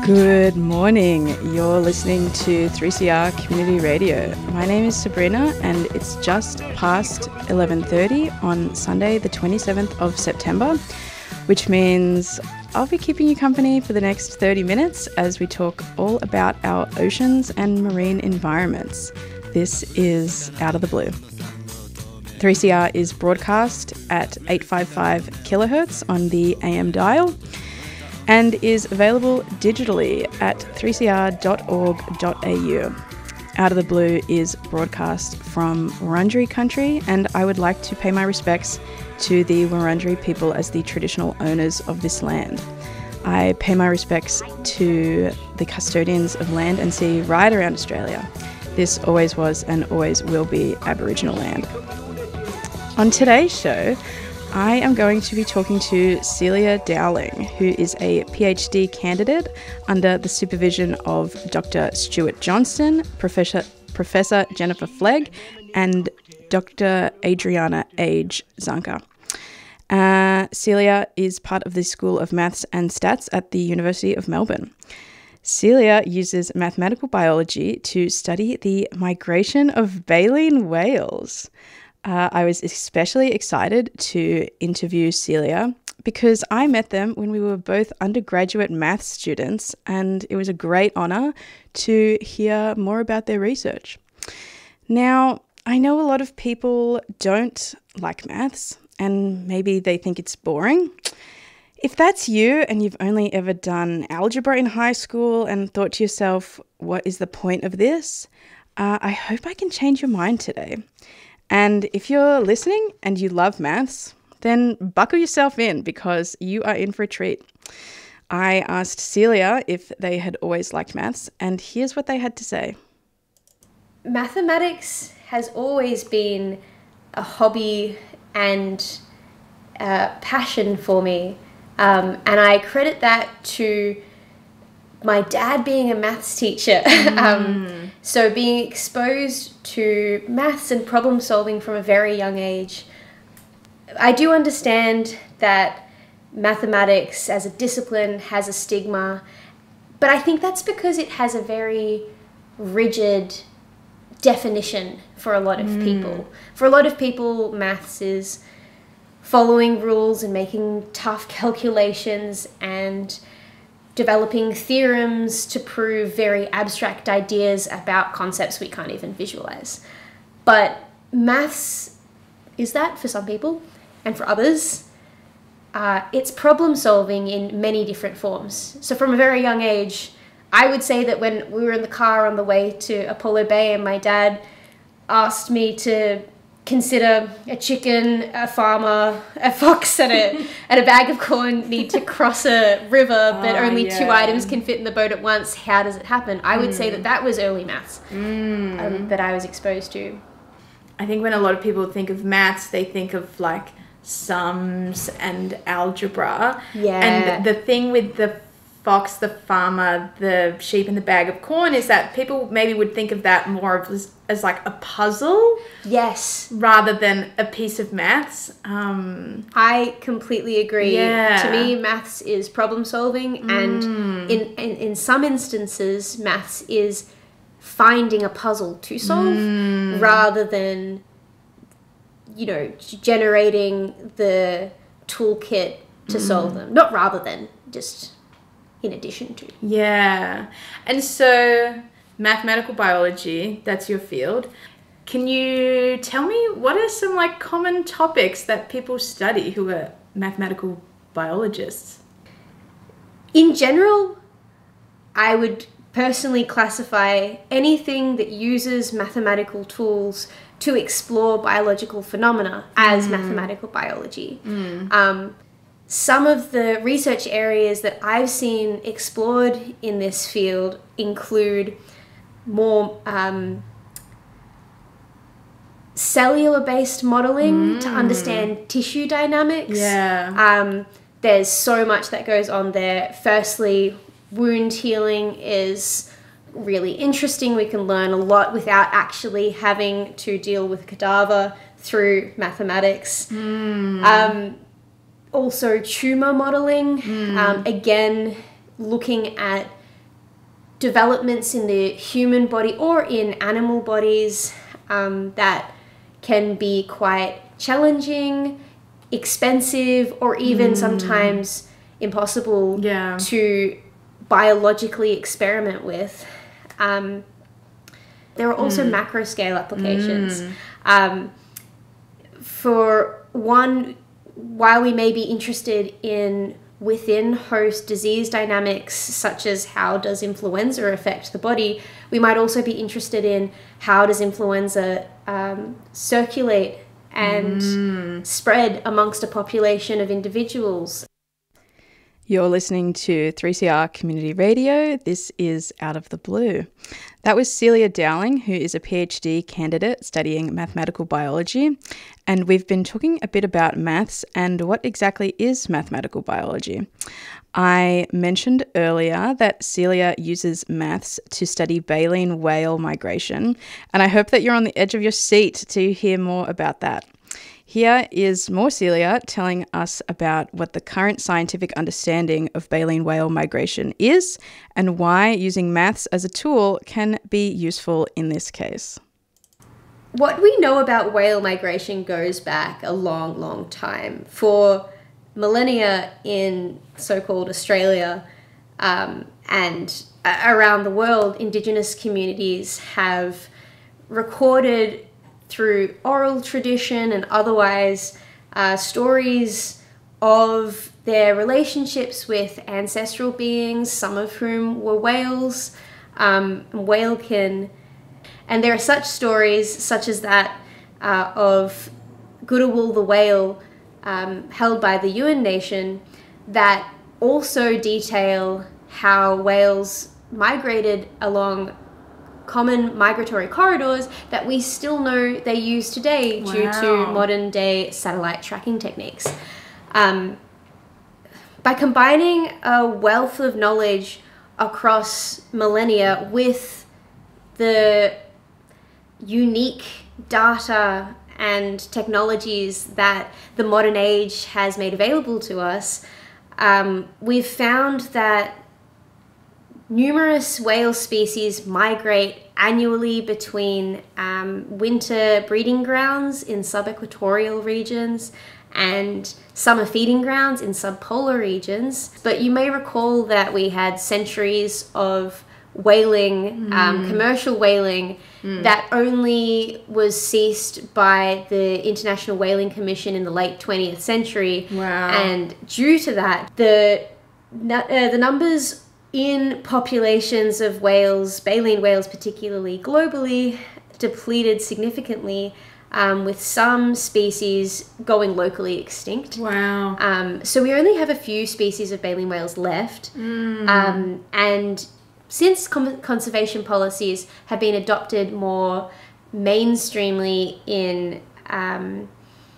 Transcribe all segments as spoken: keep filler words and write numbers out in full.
Good morning. You're listening to three C R Community Radio. My name is Sabrina and it's just past eleven thirty on Sunday the twenty-seventh of September, which means I'll be keeping you company for the next thirty minutes as we talk all about our oceans and marine environments. This is Out of the Blue. three C R is broadcast at eight fifty-five kilohertz on the A M dial and is available digitally at three c r dot org dot a u. Out of the Blue is broadcast from Wurundjeri country, and I would like to pay my respects to the Wurundjeri people as the traditional owners of this land. I pay my respects to the custodians of land and sea right around Australia. This always was and always will be Aboriginal land. On today's show, I am going to be talking to Celia Dowling, who is a PhD candidate under the supervision of Doctor Stuart Johnston, Professor, Professor Jennifer Flegg, and Doctor Adriana Age Zanker. Uh, Celia is part of the School of Maths and Stats at the University of Melbourne. Celia uses mathematical biology to study the migration of baleen whales. Uh, I was especially excited to interview Celia because I met them when we were both undergraduate maths students, and it was a great honour to hear more about their research. Now, I know a lot of people don't like maths and maybe they think it's boring. If that's you and you've only ever done algebra in high school and thought to yourself, what is the point of this? Uh, I hope I can change your mind today. And if you're listening and you love maths, then buckle yourself in because you are in for a treat. I asked Celia if they had always liked maths, and here's what they had to say. Mathematics has always been a hobby and a passion for me, um, and I credit that to my dad being a maths teacher. Mm. um, so being exposed to maths and problem solving from a very young age. I do understand that mathematics as a discipline has a stigma, but I think that's because it has a very rigid definition for a lot of mm. people. For a lot of people, maths is following rules and making tough calculations and developing theorems to prove very abstract ideas about concepts we can't even visualize. But maths is that for some people, and for others, uh, it's problem solving in many different forms. So from a very young age, I would say that when we were in the car on the way to Apollo Bay and my dad asked me to consider a chicken, a farmer, a fox, and a and a bag of corn need to cross a river, but oh, only yeah. two items can fit in the boat at once. How does it happen? I would mm. say that that was early maths mm. um, that I was exposed to. I think when a lot of people think of maths, they think of like sums and algebra. Yeah. And the thing with the fox, the farmer, the sheep, and the bag of corn is that people maybe would think of that more of as, as like a puzzle. Yes. Rather than a piece of maths. Um, I completely agree. Yeah. To me, maths is problem solving, mm. and in, in, in some instances, maths is finding a puzzle to solve mm. rather than, you know, generating the toolkit to mm. solve them. Not rather than, just in addition to. Yeah. And so mathematical biology, that's your field. Can you tell me what are some like common topics that people study who are mathematical biologists? In general, I would personally classify anything that uses mathematical tools to explore biological phenomena as mm. mathematical biology. Mm. Um, Some of the research areas that I've seen explored in this field include more um, cellular-based modeling mm. to understand tissue dynamics. Yeah. Um, there's so much that goes on there. Firstly, wound healing is really interesting. We can learn a lot without actually having to deal with a cadaver through mathematics. Mm. Um, also, tumor modeling. Mm. Um, again, looking at developments in the human body or in animal bodies um, that can be quite challenging, expensive, or even mm. sometimes impossible yeah. to biologically experiment with. Um, there are also mm. macro scale applications. Mm. Um, for one, while we may be interested in within host disease dynamics, such as how does influenza affect the body, we might also be interested in how does influenza um, circulate and mm. spread amongst a population of individuals. You're listening to three C R Community Radio. This is Out of the Blue. That was Celia Dowling, who is a PhD candidate studying mathematical biology. And we've been talking a bit about maths and what exactly is mathematical biology. I mentioned earlier that Celia uses maths to study baleen whale migration, and I hope that you're on the edge of your seat to hear more about that. Here is more Celia telling us about what the current scientific understanding of baleen whale migration is and why using maths as a tool can be useful in this case. What we know about whale migration goes back a long, long time. For millennia in so-called Australia um, and around the world, Indigenous communities have recorded through oral tradition and otherwise uh, stories of their relationships with ancestral beings, some of whom were whales, um, whalekin. And there are such stories, such as that uh, of Goodawul the whale, um, held by the Yuin Nation, that also detail how whales migrated along common migratory corridors that we still know they use today due wow. to modern day satellite tracking techniques. Um, by combining a wealth of knowledge across millennia with the unique data and technologies that the modern age has made available to us, um, we've found that numerous whale species migrate annually between um, winter breeding grounds in subequatorial regions and summer feeding grounds in subpolar regions. But you may recall that we had centuries of whaling, mm. um, commercial whaling, mm. that only was ceased by the International Whaling Commission in the late twentieth century. Wow. And due to that, the, uh, the numbers in populations of whales, baleen whales particularly globally, depleted significantly, um, with some species going locally extinct. Wow. Um, so we only have a few species of baleen whales left. Mm. Um, and since com- conservation policies have been adopted more mainstreamly in um,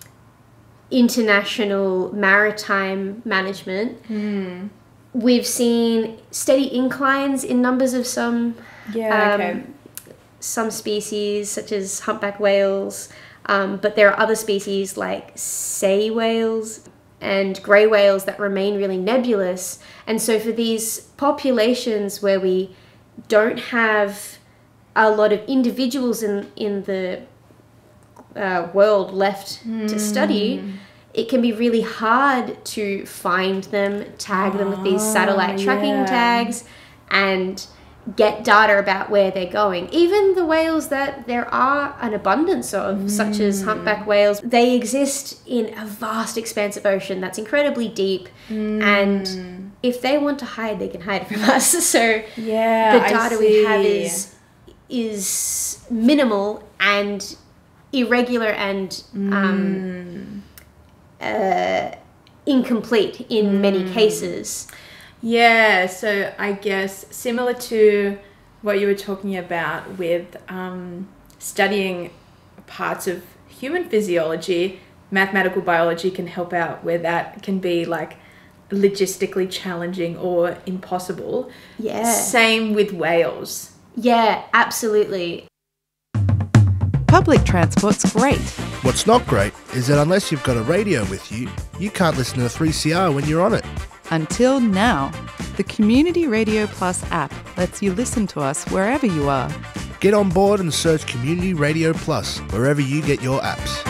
international maritime management, mm. we've seen steady inclines in numbers of some yeah, um, okay. some species, such as humpback whales, um, but there are other species like sei whales and grey whales that remain really nebulous. And so for these populations where we don't have a lot of individuals in, in the uh, world left mm. to study, it can be really hard to find them, tag them with these satellite tracking yeah. tags, and get data about where they're going. Even the whales that there are an abundance of, mm. such as humpback whales, they exist in a vast expanse of ocean that's incredibly deep, mm. and if they want to hide, they can hide from us. So yeah, the data we have is is minimal and irregular and mm. um, uh, incomplete in mm. many cases. Yeah, so I guess similar to what you were talking about with um, studying parts of human physiology, mathematical biology can help out where that can be like logistically challenging or impossible. Yeah. Same with whales. Yeah, absolutely. Public transport's great. What's not great is that unless you've got a radio with you, you can't listen to three C R when you're on it. Until now. The Community Radio Plus app lets you listen to us wherever you are. Get on board and search Community Radio Plus wherever you get your apps.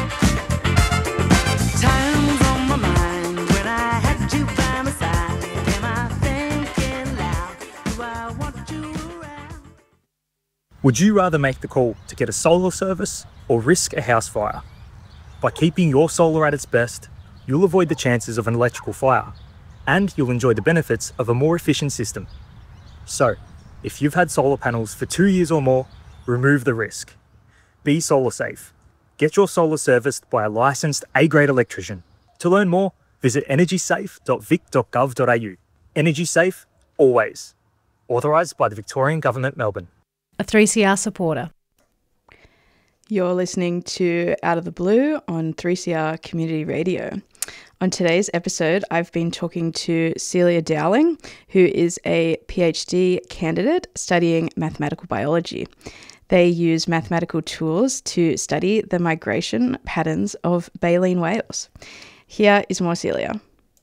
Time's on my mind when I had you by my side. Am I thinking loud? Do I want you around? Would you rather make the call to get a solar service or risk a house fire? By keeping your solar at its best, you'll avoid the chances of an electrical fire, and you'll enjoy the benefits of a more efficient system. So, if you've had solar panels for two years or more, remove the risk. Be solar safe. Get your solar serviced by a licensed A-grade electrician. To learn more, visit energy safe dot vic dot gov dot a u. Energy safe, always. Authorised by the Victorian Government, Melbourne. A three C R supporter. You're listening to Out of the Blue on three C R Community Radio. On today's episode, I've been talking to Celia Dowling, who is a PhD candidate studying mathematical biology. They use mathematical tools to study the migration patterns of baleen whales. Here is more Celia.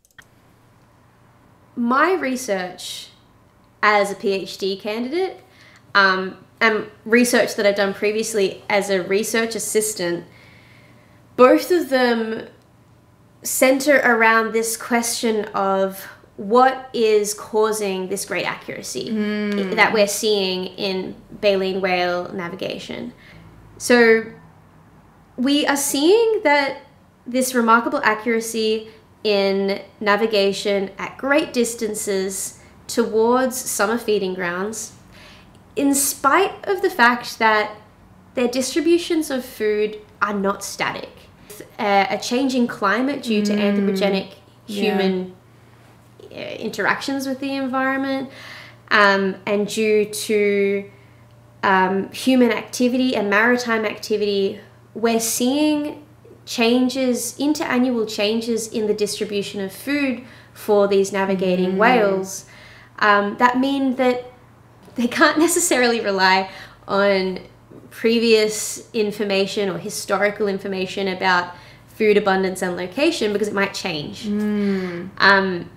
My research as a PhD candidate um, and research that I've done previously as a research assistant, both of them center around this question of what is causing this great accuracy mm. that we're seeing in baleen whale navigation. So we are seeing that this remarkable accuracy in navigation at great distances towards summer feeding grounds, in spite of the fact that their distributions of food are not static. A, a changing climate due to mm. anthropogenic human yeah. interactions with the environment, um, and due to um, human activity and maritime activity, we're seeing changes, interannual changes in the distribution of food for these navigating mm. whales um, that mean that they can't necessarily rely on previous information or historical information about food abundance and location, because it might change. Mm. Um,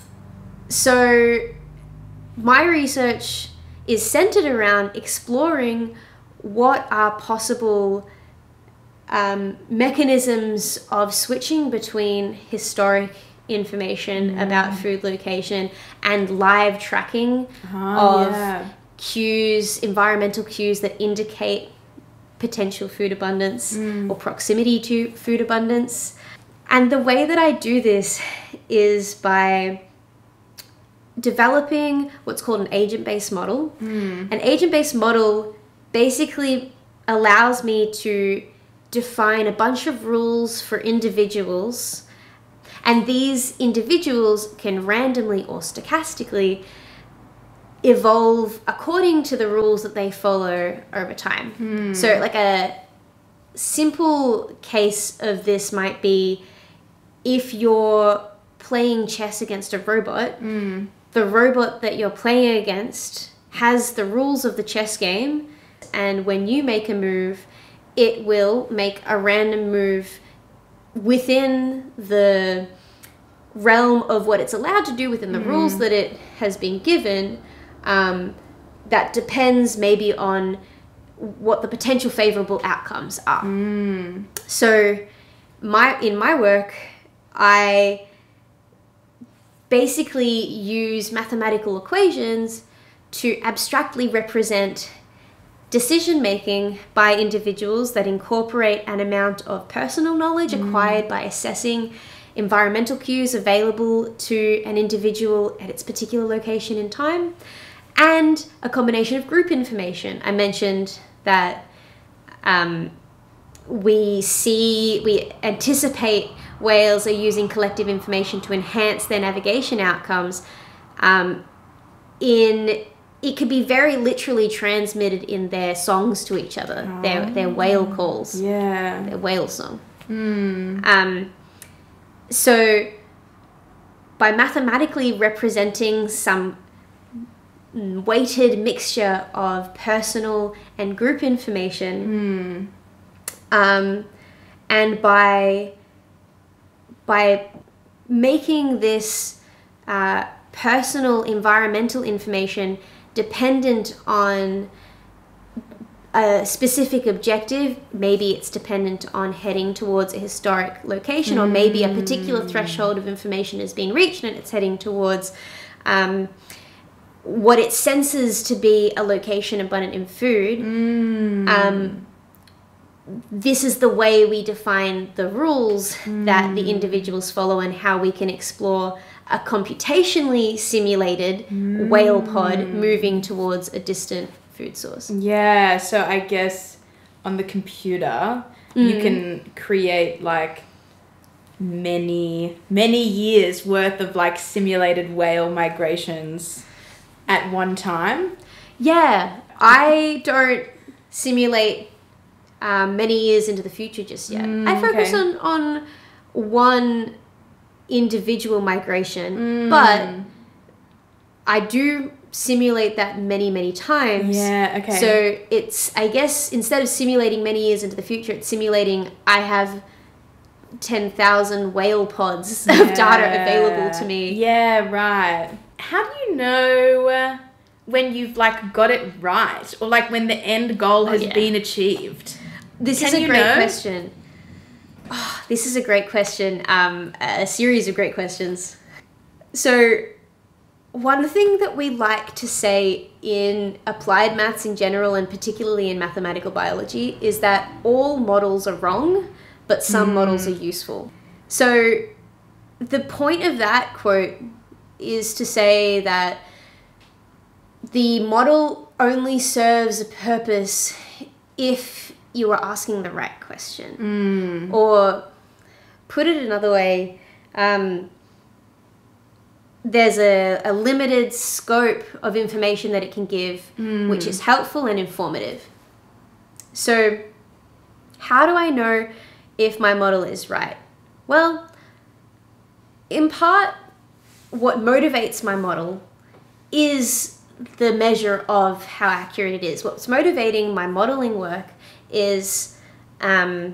so my research is centered around exploring what are possible um, mechanisms of switching between historic information mm. about food location and live tracking oh, of yeah. cues, environmental cues that indicate potential food abundance mm. or proximity to food abundance. And the way that I do this is by developing what's called an agent-based model. Mm. An agent-based model basically allows me to define a bunch of rules for individuals, and these individuals can randomly or stochastically evolve according to the rules that they follow over time. Hmm. So like a simple case of this might be if you're playing chess against a robot, mm. the robot that you're playing against has the rules of the chess game, and when you make a move, it will make a random move within the realm of what it's allowed to do within the mm. rules that it has been given. Um, that depends maybe on what the potential favorable outcomes are. Mm. So my in my work, I basically use mathematical equations to abstractly represent decision making by individuals that incorporate an amount of personal knowledge mm. acquired by assessing environmental cues available to an individual at its particular location in time, and a combination of group information. I mentioned that um, we see, we anticipate whales are using collective information to enhance their navigation outcomes. Um, in it could be very literally transmitted in their songs to each other, oh. their their whale calls, yeah, their whale song. Mm. Um, so by mathematically representing some weighted mixture of personal and group information, mm. um, and by by making this uh, personal environmental information dependent on a specific objective. Maybe it's dependent on heading towards a historic location, or maybe a particular threshold of information has been reached and it's heading towards um, what it senses to be a location abundant in food. Mm. Um, this is the way we define the rules mm. that the individuals follow, and how we can explore a computationally simulated mm. whale pod moving towards a distant food source. Yeah, so I guess on the computer, mm. you can create like many, many years worth of like simulated whale migrations at one time. Yeah, I don't simulate um, many years into the future just yet. Mm, I focus okay. on, on one individual migration, Mm. but I do simulate that many, many times. Yeah, okay. So it's, I guess, instead of simulating many years into the future, it's simulating I have ten thousand whale pods Yeah. of data available to me. Yeah, right. How do you know uh, when you've like got it right, or like when the end goal has yeah. been achieved? This Can is a you great know? question. Oh, this is a great question. Um, a series of great questions. So, one thing that we like to say in applied maths in general, and particularly in mathematical biology, is that all models are wrong, but some mm. models are useful. So, the point of that quote is to say that the model only serves a purpose if you are asking the right question. Mm. Or, put it another way, um, there's a, a limited scope of information that it can give, mm. which is helpful and informative. So, how do I know if my model is right? Well, in part, what motivates my model is the measure of how accurate it is. What's motivating my modeling work is um,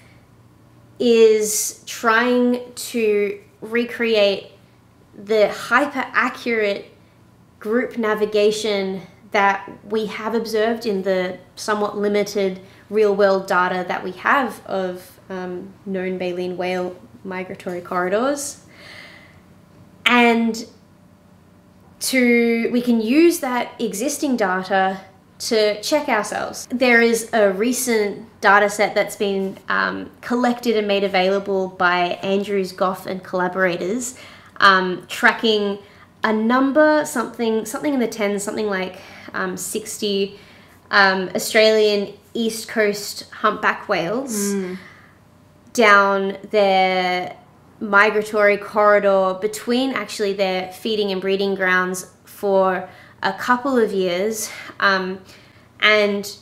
is trying to recreate the hyper-accurate group navigation that we have observed in the somewhat limited real-world data that we have of um, known baleen whale migratory corridors. And to we can use that existing data to check ourselves. There is a recent data set that's been um, collected and made available by Andrews, Goff and collaborators, um, tracking a number, something something in the tens, something like um, sixty um, Australian East Coast humpback whales mm. down their migratory corridor between actually their feeding and breeding grounds for a couple of years, um, and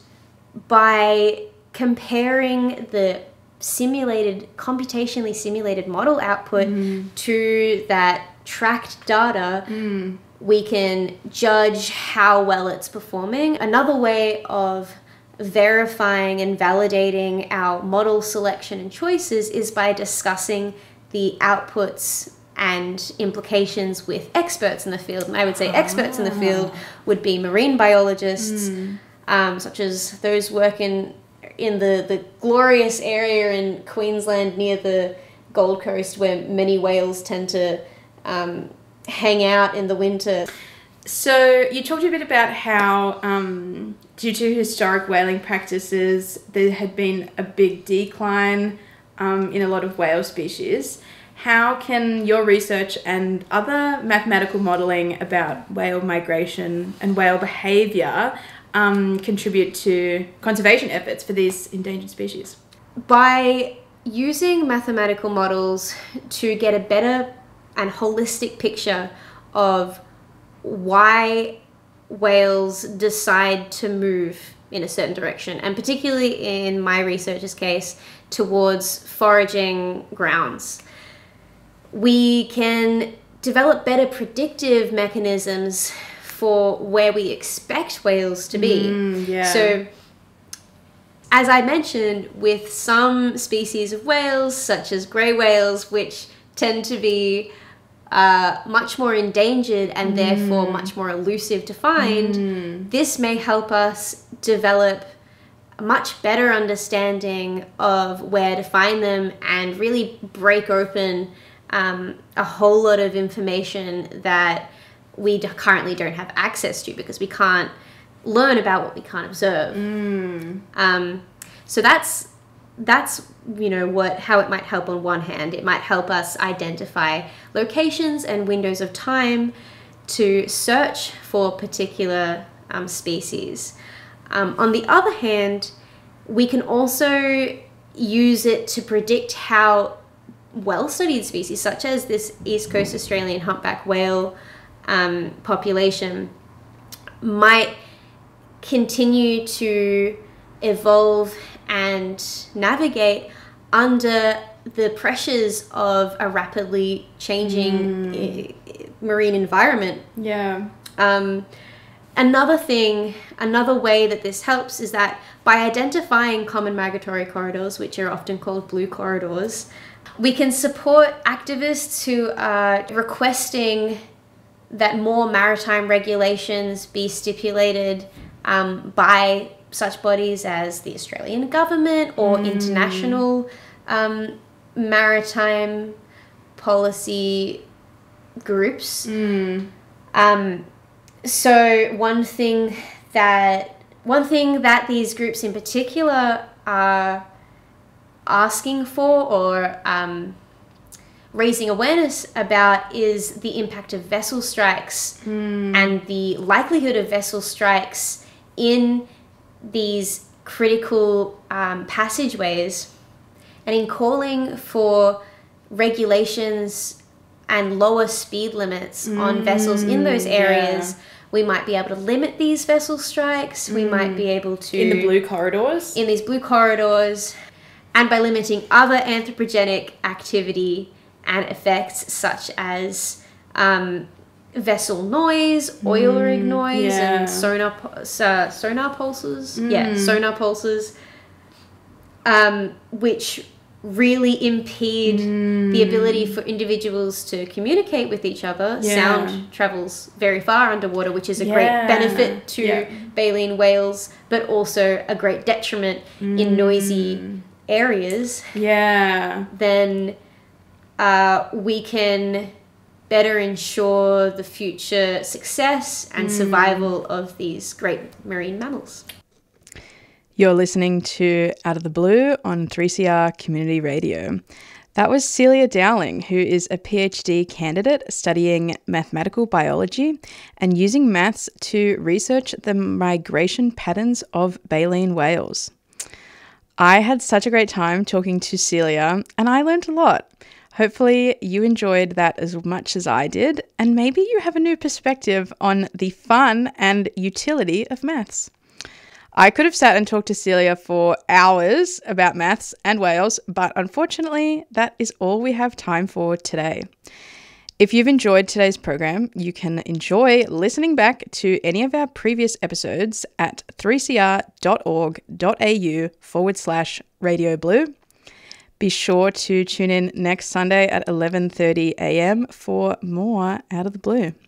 by comparing the simulated, computationally simulated model output mm. to that tracked data, mm. we can judge how well it's performing. Another way of verifying and validating our model selection and choices is by discussing the outputs and implications with experts in the field. And I would say experts in the field would be marine biologists, mm. um, such as those working in the, the glorious area in Queensland near the Gold Coast where many whales tend to um, hang out in the winter. So you talked a bit about how um, due to historic whaling practices, there had been a big decline um, in a lot of whale species. How can your research and other mathematical modelling about whale migration and whale behaviour um, contribute to conservation efforts for these endangered species? By using mathematical models to get a better and holistic picture of why whales decide to move in a certain direction, and particularly in my researcher's case, towards foraging grounds, we can develop better predictive mechanisms for where we expect whales to be. Mm, yeah. So, as I mentioned, with some species of whales, such as grey whales, which tend to be uh, much more endangered and therefore much more elusive to find, this may help us develop a much better understanding of where to find them and really break open um, a whole lot of information that we d- currently don't have access to because we can't learn about what we can't observe. Um, so that's that's you know what how it might help on one hand. It might help us identify locations and windows of time to search for particular um, species. Um, on the other hand, we can also use it to predict how well-studied species, such as this East Coast Australian humpback whale um, population, might continue to evolve and navigate under the pressures of a rapidly changing mm. I- marine environment. Yeah. Um, another thing, another way that this helps is that by identifying common migratory corridors, which are often called blue corridors, we can support activists who are requesting that more maritime regulations be stipulated um, by such bodies as the Australian government or mm. international um, maritime policy groups. Mm. Um, so one thing that one thing that these groups in particular are asking for or um, raising awareness about is the impact of vessel strikes mm. and the likelihood of vessel strikes in these critical um, passageways, and in calling for regulations and lower speed limits mm. on vessels in those areas. Yeah. We might be able to limit these vessel strikes. Mm. We might be able to... In the blue corridors? In these blue corridors. And by limiting other anthropogenic activity and effects such as um, vessel noise, oil rig mm, noise, yeah. and sonar uh, sonar pulses. Mm. Yeah, sonar pulses, um, which really impede mm. the ability for individuals to communicate with each other. Yeah. Sound travels very far underwater, which is a yeah. great benefit to yeah. baleen whales, but also a great detriment mm. in noisy areas. Yeah. Then uh, we can better ensure the future success and mm. survival of these great marine mammals. You're listening to Out of the Blue on three C R Community Radio. That was Celia Dowling, who is a PhD candidate studying mathematical biology and using maths to research the migration patterns of baleen whales. I had such a great time talking to Celia, and I learned a lot. Hopefully you enjoyed that as much as I did, and maybe you have a new perspective on the fun and utility of maths. I could have sat and talked to Celia for hours about maths and whales, but unfortunately, that is all we have time for today. If you've enjoyed today's program, you can enjoy listening back to any of our previous episodes at three c r dot org dot a u forward slash Radio Blue. Be sure to tune in next Sunday at eleven thirty a m for more Out of the Blue.